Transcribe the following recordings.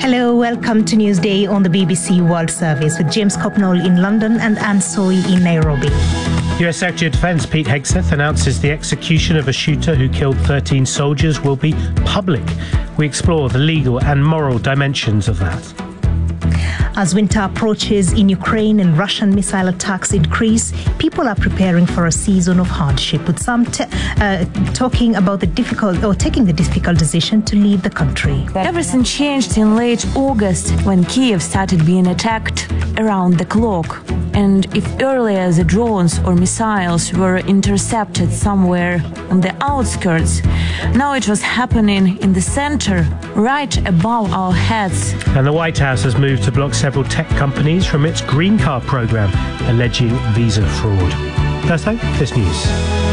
Hello, welcome to Newsday on the BBC World Service with James Copnall in London and Anne Soy in Nairobi. US Secretary of Defense Pete Hegseth announces the execution of a shooter who killed 13 soldiers will be public. We explore the legal and moral dimensions of that. As winter approaches in Ukraine and Russian missile attacks increase, people are preparing for a season of hardship, with some taking the difficult decision to leave the country. Everything changed in late August when Kiev started being attacked around the clock. And if earlier the drones or missiles were intercepted somewhere on the outskirts, now it was happening in the center, right above our heads. And the White House has moved to block several tech companies from its green card program, alleging visa fraud. That's this news.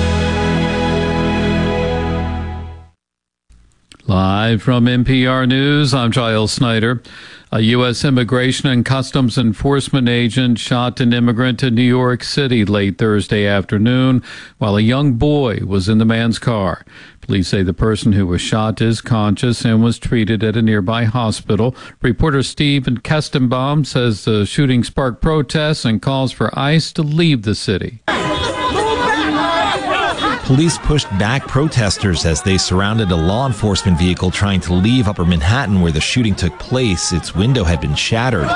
Live from NPR News, I'm Giles Snyder. A U.S. Immigration and Customs Enforcement agent shot an immigrant in New York City late Thursday afternoon while a young boy was in the man's car. Police say the person who was shot is conscious and was treated at a nearby hospital. Reporter Stephen Kestenbaum says the shooting sparked protests and calls for ICE to leave the city. Police pushed back protesters as they surrounded a law enforcement vehicle trying to leave Upper Manhattan where the shooting took place. Its window had been shattered.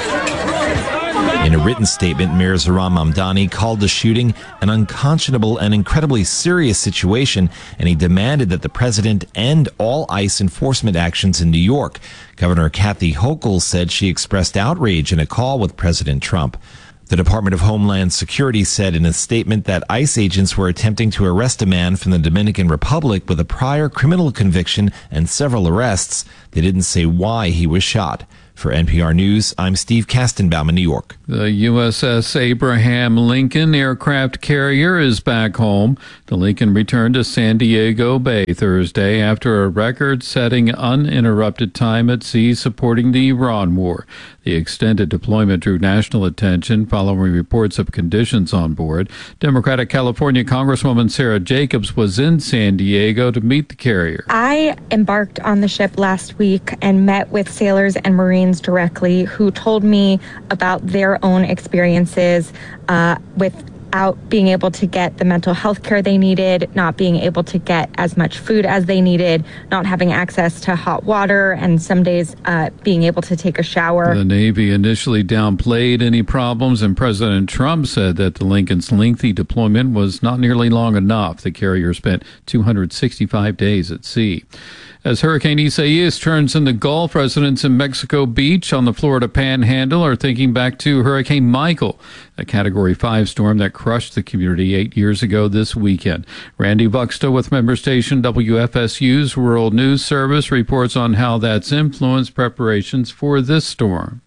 In a written statement, Mayor Zohran Mamdani called the shooting an unconscionable and incredibly serious situation, and he demanded that the president end all ICE enforcement actions in New York. Governor Kathy Hochul said she expressed outrage in a call with President Trump. The Department of Homeland Security said in a statement that ICE agents were attempting to arrest a man from the Dominican Republic with a prior criminal conviction and several arrests. They didn't say why he was shot. For NPR News, I'm Steve Kastenbaum in New York. The USS Abraham Lincoln aircraft carrier is back home. The Lincoln returned to San Diego Bay Thursday after a record-setting uninterrupted time at sea supporting the Iran war. The extended deployment drew national attention following reports of conditions on board. Democratic California Congresswoman Sarah Jacobs was in San Diego to meet the carrier. I embarked on the ship last week and met with sailors and Marines directly who told me about their own experiences without being able to get the mental health care they needed, not being able to get as much food as they needed, not having access to hot water, and some days being able to take a shower. The Navy initially downplayed any problems, and President Trump said that the Lincoln's lengthy deployment was not nearly long enough. The carrier spent 265 days at sea. As Hurricane Isaias turns in the Gulf, residents in Mexico Beach on the Florida Panhandle are thinking back to Hurricane Michael, a Category 5 storm that crushed the community 8 years ago this weekend. Randy Vuxta with member station WFSU's World News Service reports on how that's influenced preparations for this storm.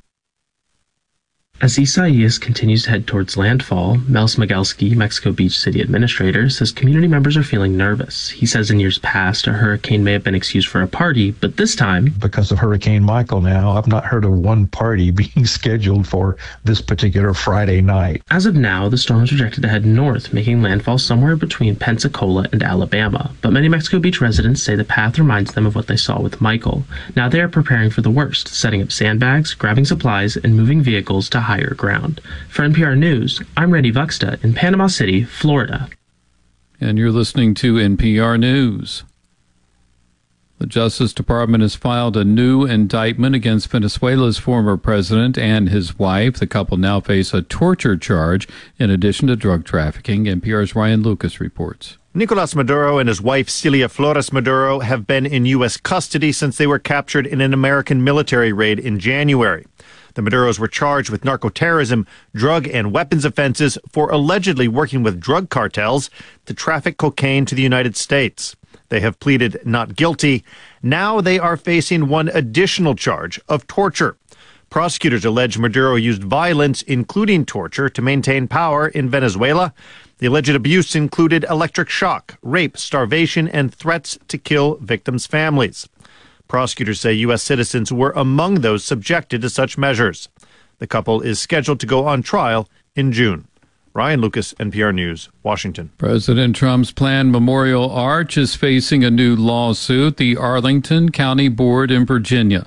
As Isaias continues to head towards landfall, Mel Smigelski, Mexico Beach City Administrator, says community members are feeling nervous. He says in years past, a hurricane may have been excused for a party, but this time, because of Hurricane Michael now, I've not heard of one party being scheduled for this particular Friday night. As of now, the storm is projected to head north, making landfall somewhere between Pensacola and Alabama. But many Mexico Beach residents say the path reminds them of what they saw with Michael. Now they are preparing for the worst, setting up sandbags, grabbing supplies, and moving vehicles to higher ground. For NPR News, I'm Randy Vuxta in Panama City, Florida. And you're listening to NPR News. The Justice Department has filed a new indictment against Venezuela's former president and his wife. The couple now face a torture charge in addition to drug trafficking. NPR's Ryan Lucas reports. Nicolas Maduro and his wife Celia Flores Maduro have been in U.S. custody since they were captured in an American military raid in January. The Maduros were charged with narcoterrorism, drug and weapons offenses for allegedly working with drug cartels to traffic cocaine to the United States. They have pleaded not guilty. Now they are facing one additional charge of torture. Prosecutors allege Maduro used violence, including torture, to maintain power in Venezuela. The alleged abuse included electric shock, rape, starvation, and threats to kill victims' families. Prosecutors say U.S. citizens were among those subjected to such measures. The couple is scheduled to go on trial in June. Ryan Lucas, NPR News, Washington. President Trump's planned memorial arch is facing a new lawsuit. The Arlington County Board in Virginia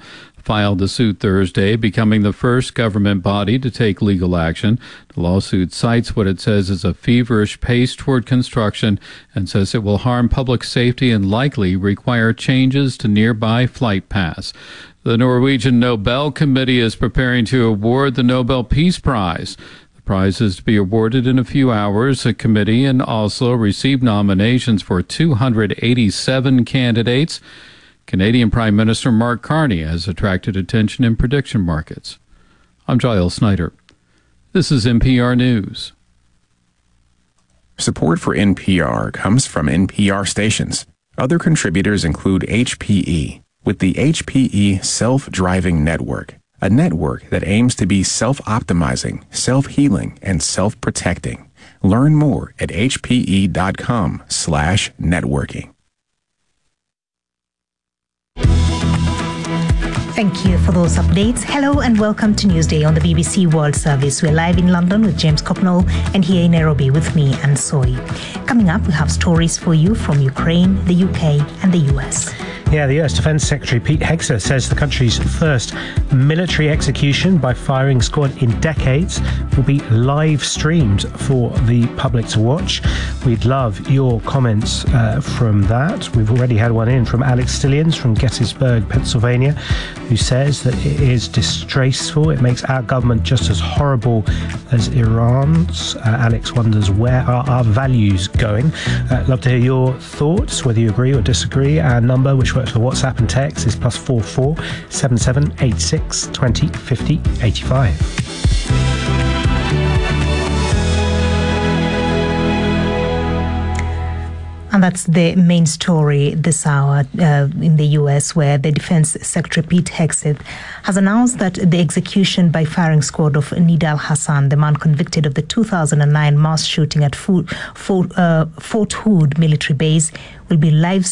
filed the suit Thursday, becoming the first government body to take legal action. The lawsuit cites what it says is a feverish pace toward construction and says it will harm public safety and likely require changes to nearby flight paths. The Norwegian Nobel Committee is preparing to award the Nobel Peace Prize. The prize is to be awarded in a few hours. The committee in Oslo received nominations for 287 candidates. Canadian Prime Minister Mark Carney has attracted attention in prediction markets. I'm Giles Snyder. This is NPR News. Support for NPR comes from NPR stations. Other contributors include HPE, with the HPE Self-Driving Network, a network that aims to be self-optimizing, self-healing, and self-protecting. Learn more at hpe.com/networking. Thank you for those updates. Hello and welcome to Newsday on the BBC World Service. We're live in London with James Copnall and here in Nairobi with me, Anne Soy. Coming up, we have stories for you from Ukraine, the UK and the US. Yeah, the US Defense Secretary Pete Hegseth says the country's first military execution by firing squad in decades will be live streamed for the public to watch. We'd love your comments from that. We've already had one in from Alex Stillians from Gettysburg, Pennsylvania, who says that it is disgraceful. It makes our government just as horrible as Iran's. Alex wonders, where are our values going? Love to hear your thoughts, whether you agree or disagree. Our number, which works for WhatsApp and text, is +44 77 86 20 50 85. And that's the main story this hour in the US, where the Defense Secretary Pete Hegseth has announced that the execution by firing squad of Nidal Hassan, the man convicted of the 2009 mass shooting at Fort Hood military base, will be live